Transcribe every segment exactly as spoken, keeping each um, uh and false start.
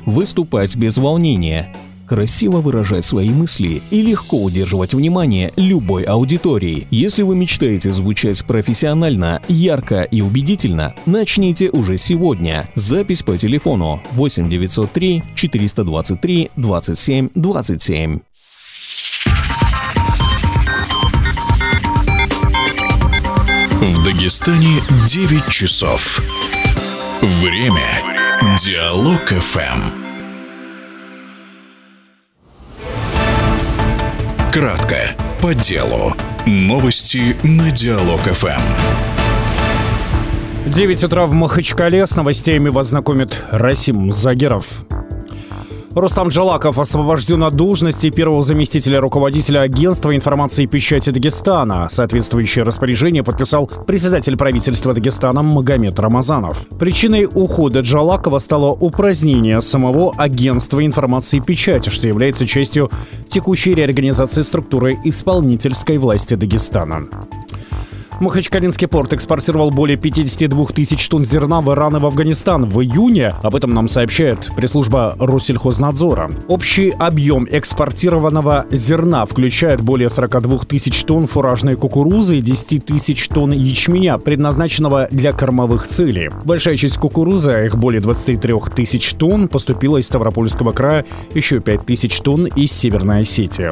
выступать без волнения, красиво выражать свои мысли и легко удерживать внимание любой аудитории. Если вы мечтаете звучать профессионально, ярко и убедительно, начните уже сегодня. Запись по телефону восемь девятьсот три четыреста двадцать три двадцать семь двадцать семь. В Дагестане девять часов. Время Диалог эф эм. Кратко, по делу. Новости на Диалог эф эм. девять утра в Махачкале. С новостями вас знакомит Расим Загеров. Рустам Джалаков освобожден от должности первого заместителя руководителя агентства информации и печати Дагестана. Соответствующее распоряжение подписал председатель правительства Дагестана Магомед Рамазанов. Причиной ухода Джалакова стало упразднение самого агентства информации и печати, что является частью текущей реорганизации структуры исполнительской власти Дагестана. Махачкалинский порт экспортировал более пятьдесят два тысяч тонн зерна в Иран и в Афганистан в июне. Об этом нам сообщает пресс-служба Россельхознадзора. Общий объем экспортированного зерна включает более сорок два тысяч тонн фуражной кукурузы и десять тысяч тонн ячменя, предназначенного для кормовых целей. Большая часть кукурузы, их более двадцать три тысяч тонн, поступила из Ставропольского края, еще пять тысяч тонн из Северной Осетии.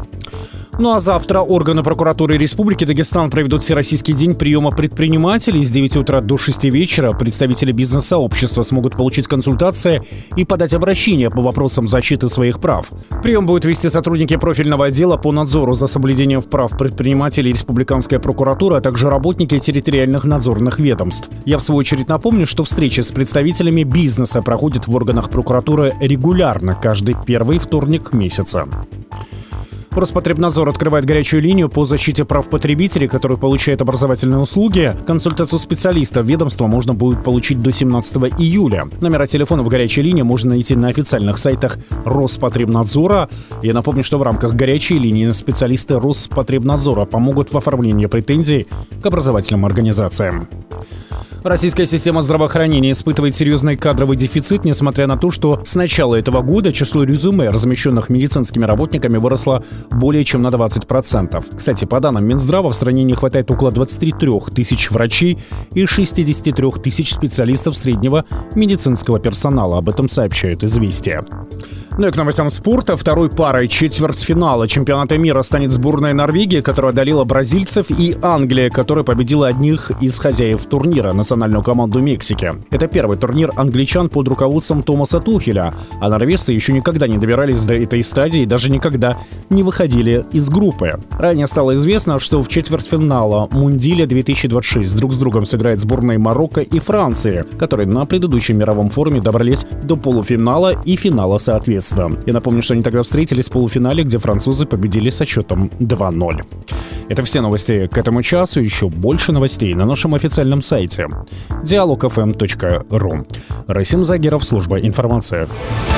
Ну а завтра органы прокуратуры Республики Дагестан проведут Всероссийский день приема предпринимателей. С девяти утра до шести вечера представители бизнес-сообщества смогут получить консультации и подать обращения по вопросам защиты своих прав. Прием будут вести сотрудники профильного отдела по надзору за соблюдением прав предпринимателей Республиканской прокуратуры, а также работники территориальных надзорных ведомств. Я в свою очередь напомню, что встречи с представителями бизнеса проходят в органах прокуратуры регулярно, каждый первый вторник месяца. Роспотребнадзор открывает горячую линию по защите прав потребителей, которые получают образовательные услуги. Консультацию специалистов ведомства можно будет получить до семнадцатого июля. Номера телефонов горячей линии можно найти на официальных сайтах Роспотребнадзора. Я напомню, что в рамках горячей линии специалисты Роспотребнадзора помогут в оформлении претензий к образовательным организациям. Российская система здравоохранения испытывает серьезный кадровый дефицит, несмотря на то, что с начала этого года число резюме, размещенных медицинскими работниками, выросло более чем на двадцать процентов. Кстати, по данным Минздрава, в стране не хватает около двадцати трёх тысяч врачей и шестидесяти трёх тысяч специалистов среднего медицинского персонала. Об этом сообщают «Известия». Ну и к новостям спорта. Второй парой четвертьфинала чемпионата мира станет сборная Норвегии, которая одолела бразильцев, и Англия, которая победила одних из хозяев турнира, национальную команду Мексики. Это первый турнир англичан под руководством Томаса Тухеля, а норвежцы еще никогда не добирались до этой стадии и даже никогда не выходили из группы. Ранее стало известно, что в четвертьфинала Мундиаля две тысячи двадцать шесть друг с другом сыграют сборные Марокко и Франции, которые на предыдущем мировом форуме добрались до полуфинала и финала соответственно. Я напомню, что они тогда встретились в полуфинале, где французы победили со счетом два ноль. Это все новости к этому часу. Еще больше новостей на нашем официальном сайте диалог эф эм точка ру. Расим Загеров, служба информации.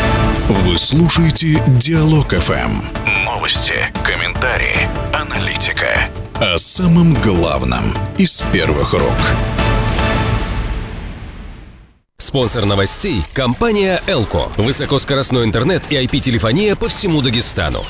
Вы слушаете Диалог эф эм. Новости, комментарии, аналитика. О самом главном из первых рук. Спонсор новостей – компания «Элко». Высокоскоростной интернет и ай пи-телефония по всему Дагестану.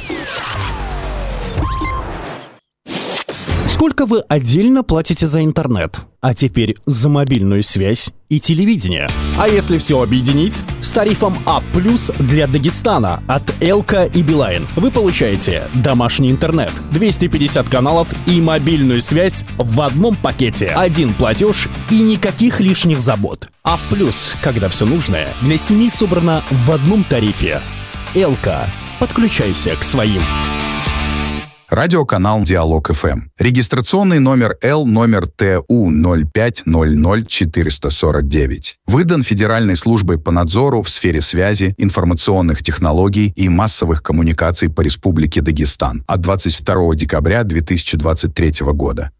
Сколько вы отдельно платите за интернет? А теперь за мобильную связь и телевидение. А если все объединить? С тарифом А плюс для Дагестана от Элко и Билайн вы получаете домашний интернет, двести пятьдесят каналов и мобильную связь в одном пакете. Один платеж и никаких лишних забот. А плюс, когда все нужное для семьи собрано в одном тарифе. Элко. Подключайся к своим. Радиоканал Диалог эф эм. Регистрационный номер Л номер Т У ноль пять ноль ноль четыре сорок девять. Выдан Федеральной службой по надзору в сфере связи, информационных технологий и массовых коммуникаций по Республике Дагестан от двадцать второго декабря две тысячи двадцать третьего года.